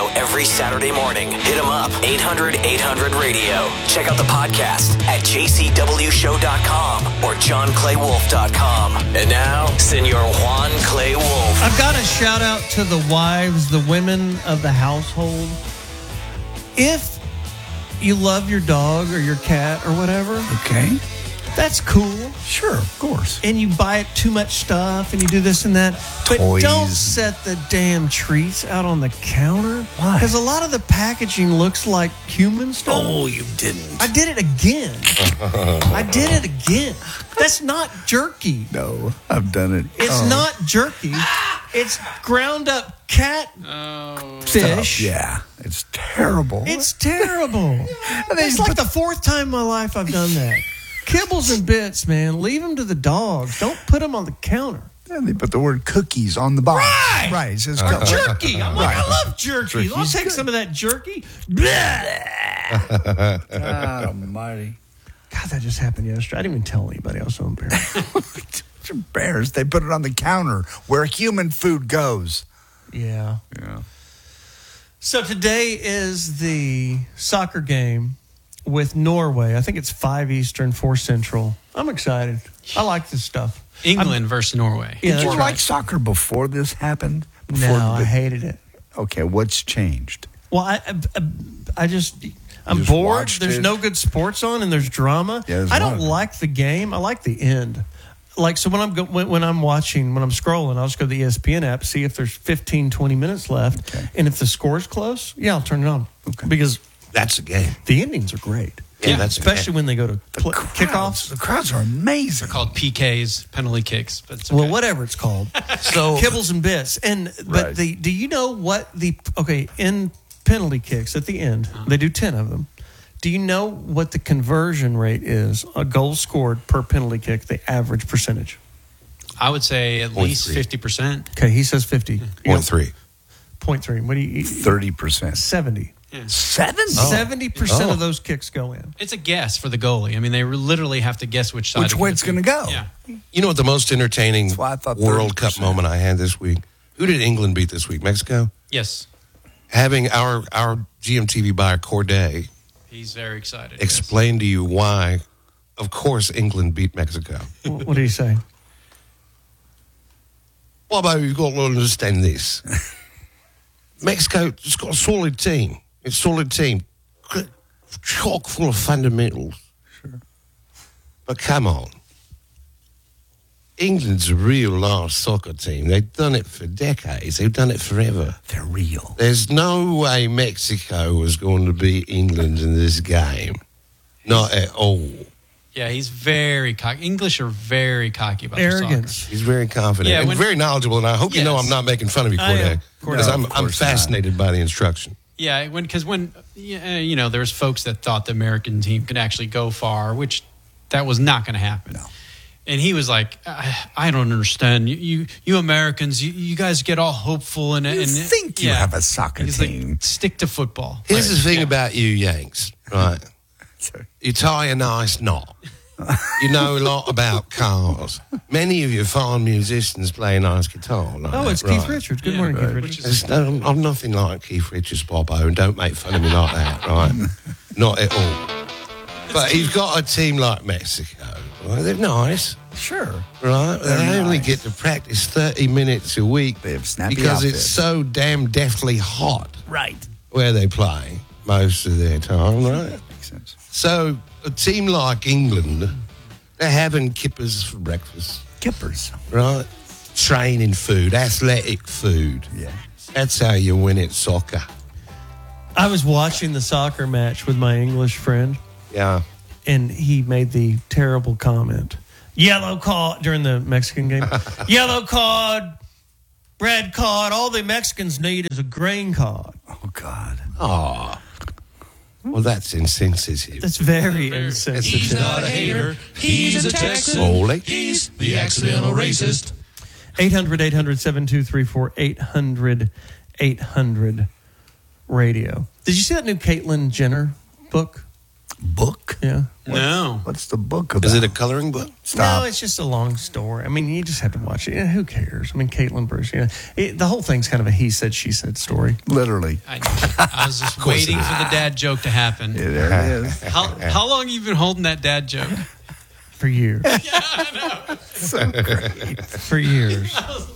Radio every Saturday morning. Hit them up, 800-800-RADIO. Check out the podcast at jcwshow.com or johnclaywolf.com. And now, Senor Juan Clay Wolf. I've got a shout out to the wives, the women of the household. If you love your dog or your cat or whatever, Okay. that's cool. Sure, of course. And you buy it too much stuff and you do this and that. But Toys. don't set the damn treats out on the counter. Why? Because a lot of the packaging looks like human stuff. Oh, you didn't. I did it again. I did it again. That's not jerky. No, I've done it. It's not jerky. It's ground up cat fish. Yeah, it's terrible. It's terrible. It's like the fourth time in my life I've done that. Kibbles and bits, man. Leave them to the dogs. Don't put them on the counter. Yeah, they put the word cookies on the box. Right. Right. It says Jerky. I'm like, Right. I love jerky. I'll take some of that jerky. God almighty. God, that just happened yesterday. I didn't even tell anybody. I was so embarrassed. It's embarrassed. They put it on the counter where human food goes. Yeah. Yeah. So today is the soccer game with Norway. I think it's 5 Eastern, 4 Central. I'm excited. I like this stuff. England versus Norway. Yeah, Did you that's like right. soccer before this happened? Before No, I hated it. Okay, what's changed? Well, I'm just bored. watched There's it? no good sports on, and there's drama. Yeah, there's I a lot don't of it. like the game. I like the end. Like, so when I'm scrolling, I'll just go to the ESPN app, see if there's 15, 20 minutes left. Okay. And if the score's close, yeah, I'll turn it on. Okay. Because That's the game. the endings are great. Yeah, that's Especially when they go to Kickoffs. kickoffs. The crowds are amazing. They're called PKs, penalty kicks. But it's Well, okay. whatever it's called. So Kibbles and bits. But Right. do you know what in penalty kicks at the end, they do 10 of them. Do you know what the conversion rate is? A goal scored per penalty kick, the average percentage. I would say at least 0.3. 50%. Okay, he says 50. 0.3. 0.3. What do you 30%. 70. 7? 70% Oh. of those kicks go in. It's a guess for the goalie. I mean, they literally have to guess which side. Which way it's going to go? Yeah. You know what the most entertaining That's why I thought World Cup 30%. moment I had this week? Who did England beat this week? Mexico? Yes. Having our GMTV buyer, Corday, He's very excited. explain to you why, of course, England beat Mexico. What do you say? Well, baby, you've got to understand this. Mexico has got a solid team. It's a solid team. Chock full of fundamentals. Sure. But come on. England's a real large soccer team. They've done it for decades. They've done it forever. They're real. There's no way Mexico was going to beat England in this game. Not at all. Yeah, he's very cocky. English are very cocky about their Arrogance. soccer. He's very confident Yeah, and when- very knowledgeable. And I hope you know Yes. I'm not making fun of you, I am. Corday. Because No, I'm of course fascinated by the instruction. Yeah, because there's folks that thought the American team could actually go far, which that was not going to happen. No. And he was like, I don't understand. You Americans, you guys get all hopeful and think you have a soccer He's team. Like, stick to football. Here's the thing Yeah. about you Yanks, right? You tie a nice knot. You know a lot about cars. Many of you fine musicians play a nice guitar. Like Oh, that, it's right? Keith Richards. Good Yeah, morning, right. Keith Which Richards. is- I'm nothing like Keith Richards, Bobo, and don't make fun of me like that, right? Not at all. But you've got a team like Mexico. Right? They're nice, Sure. right? They're They only nice. get to practice 30 minutes a week They have snappy because outfits. it's so damn deathly hot Right. where they play most of their time, right? Makes sense. So a team like England, they're having kippers for breakfast, Kippers. right? Training food, athletic food. Yeah. That's how you win at soccer. I was watching the soccer match with my English friend, Yeah. and he made the terrible comment. Yellow card during the Mexican game. Yellow card, red card. All the Mexicans need is a green card. Oh, God. Oh. Well, that's insensitive. That's very insensitive. He's not a hater. He's a Texan. Holy. He's the accidental racist. 800-800-7234, 800-800-radio. Did you see that new Caitlyn Jenner book? Book? Yeah. No. What's the book about? Is it a coloring book? Stop. No, it's just a long story. I mean, you just have to watch it. Yeah, who cares? I mean, Caitlin Bruce. The whole thing's kind of a he said, she said story. Literally. I was just waiting for the dad joke to happen. Yeah, there it is. How long have you been holding that dad joke? For years. So great. For years.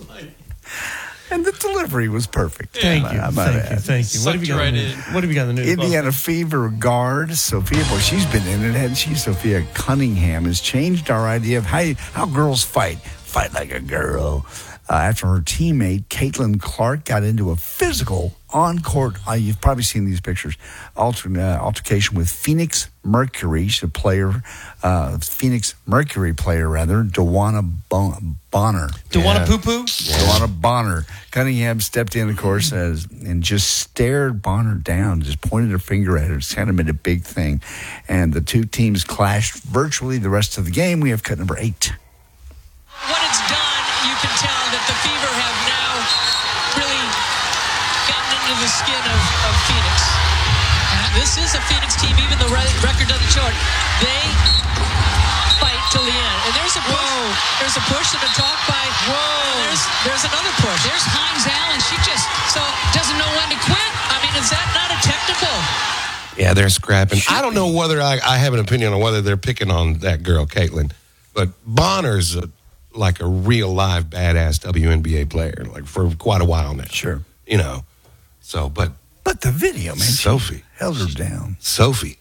And the delivery was perfect. Thank you. I might add. Thank you. What have you got? Sucked right in the in. news? What have you got in the news? Indiana Fever guard Sophia, boy, she's been in it, hasn't she? Sophia Cunningham has changed our idea of how girls fight. Fight like a girl. After her teammate, Caitlin Clark, got into a physical on-court, you've probably seen these pictures, altercation with Phoenix Mercury. She's a player, Phoenix Mercury player, Dewana Bonner. Dewana Poo-Poo? Dewana Bonner. Cunningham stepped in, of course, and just stared Bonner down, just pointed her finger at her. It kind of made a big thing. And the two teams clashed virtually the rest of the game. We have cut number 8. What it's done, you can tell that the Fever have now really gotten into the skin of Phoenix. This is a Phoenix team, even the record doesn't show it. They fight till the end. And there's a push. There's a push and a talk by. Whoa. There's another push. There's Hines Allen. She just doesn't know when to quit. I mean, is that not a technical? Yeah, they're scrapping. I don't know whether I have an opinion on whether they're picking on that girl, Caitlin, but Bonner's like a real live badass WNBA player, like for quite a while now. Sure. So, but the video, man. Sophie. Held her down. Sophie.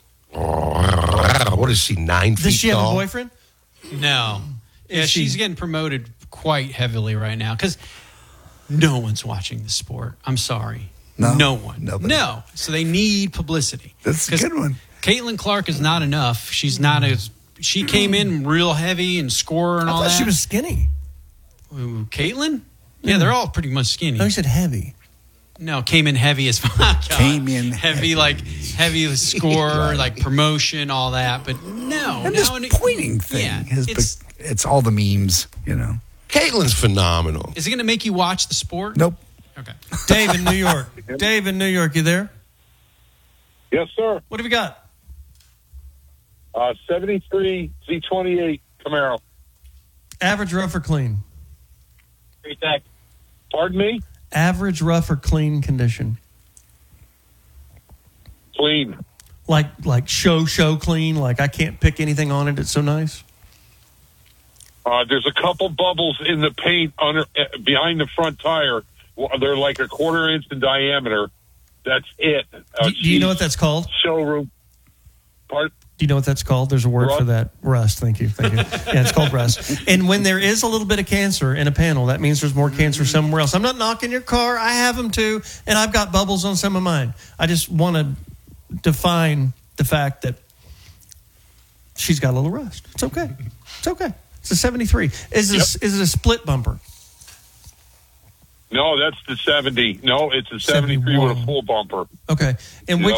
What is she, 9 feet Does she have tall? a boyfriend? No. Yeah, Is she- she's getting promoted quite heavily right now because no one's watching the sport. I'm sorry. No? one. Nobody. No. So they need publicity. That's a 'Cause good one. Caitlin Clark is not enough. She's not as. She came in real heavy and scorer and I all thought that. she was skinny. Ooh, Caitlin? Yeah, they're all pretty much skinny. No, you said heavy. No, came in heavy as fuck. Came in heavy, heavy score, like promotion, all that. But no, And now this pointing thing. Yeah, It's all the memes, Caitlin's phenomenal. is it going to make you watch the sport? Nope. Okay. Dave in New York. Dave in New York, you there? Yes, sir. What have you got? 73 Z28 Camaro. Average, rough, or clean? Pardon me? Average, rough, or clean condition? Clean. Like show clean? Like I can't pick anything on it. It's so nice. There's a couple bubbles in the paint behind the front tire. They're like a quarter inch in diameter. That's it. Do you know what that's called? Showroom. Pardon? Do you know what that's called? There's a word for that. Rust. Thank you. Yeah, it's called rust. And when there is a little bit of cancer in a panel, that means there's more cancer somewhere else. I'm not knocking your car. I have them too. And I've got bubbles on some of mine. I just want to define the fact that she's got a little rust. It's okay. It's okay. It's a 73. Is it a split bumper? No, that's the 70. No, it's a 73 with a full bumper. Okay. And Yep.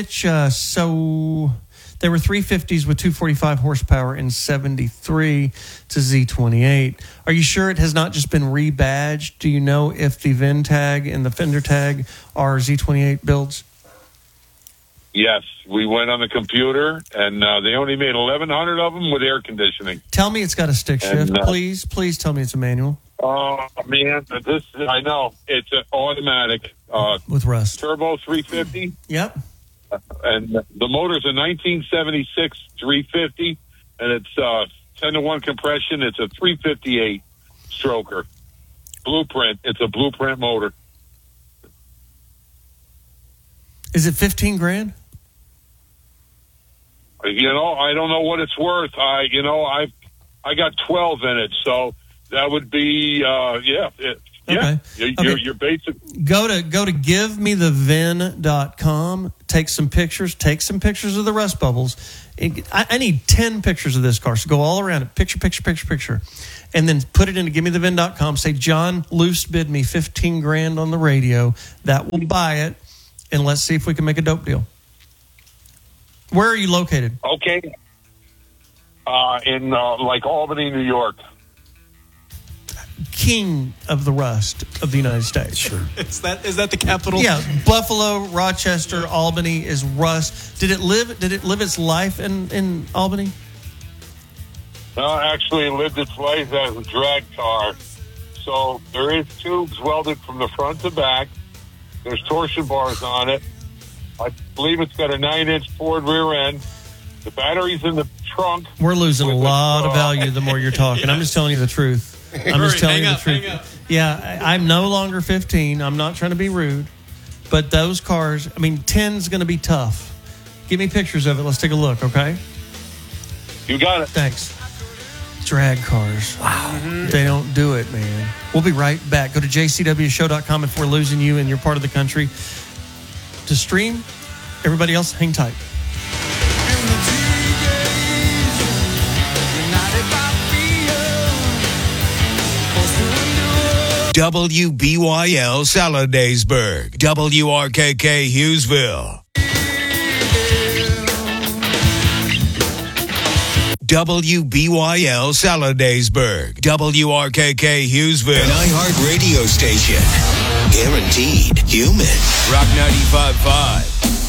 so there were 350s with 245 horsepower and 73 to Z28. Are you sure it has not just been rebadged? Do you know if the VIN tag and the fender tag are Z28 builds? Yes, we went on the computer, and they only made 1,100 of them with air conditioning. Tell me it's got a stick shift. And, Please tell me it's a manual. Oh, man, I know. It's an automatic With rust. turbo 350. Yep. And the motor's a 1976 350, and it's 10-to-1 compression. It's a 358 stroker. Blueprint. It's a blueprint motor. Is it 15 grand? I don't know what it's worth. I got 12 in it, so that would be Okay. Your basic. Go to givemethevin.com. Take some pictures of the rust bubbles. I need 10 pictures of this car. So go all around it. Picture. And then put it into givemethevin.com. Say, John Luce bid me 15 grand on the radio. That will buy it. And let's see if we can make a dope deal. Where are you located? Okay. In Albany, New York. king of the rust of the United States. Sure. Is that the capital? Yeah, Buffalo, Rochester, Albany is rust. Did it live its life in Albany? No, actually, it lived its life as a drag car. So there is tubes welded from the front to back. There's torsion bars on it. I believe it's got a 9-inch Ford rear end. The battery's in the trunk. We're losing a lot of value the more you're talking. I'm just telling you the truth. I'm just telling you the truth. Yeah, I'm no longer 15. I'm not trying to be rude. But those cars, 10's going to be tough. Give me pictures of it. Let's take a look, okay? You got it. Thanks. Drag cars. Wow. They don't do it, man. We'll be right back. Go to jcwshow.com if we're losing you and you're part of the country. To stream, everybody else, hang tight. WBYL Saladaysburg, WRKK Hughesville. WBYL Saladaysburg, WRKK Hughesville. An iHeart radio station. Guaranteed human. Rock 95.5.